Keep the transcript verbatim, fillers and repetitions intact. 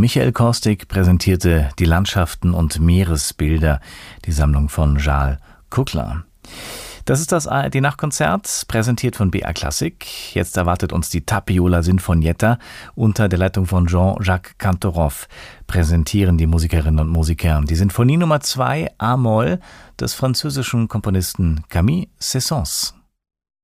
Michael Korstig präsentierte die Landschaften und Meeresbilder, die Sammlung von Charles Coquelin. Das ist das A R D-Nachtkonzert, präsentiert von B R Klassik. Jetzt erwartet uns die Tapiola Sinfonietta unter der Leitung von Jean-Jacques Kantorov. Präsentieren die Musikerinnen und Musiker die Sinfonie Nummer zwei A-Moll des französischen Komponisten Camille Saint-Saëns.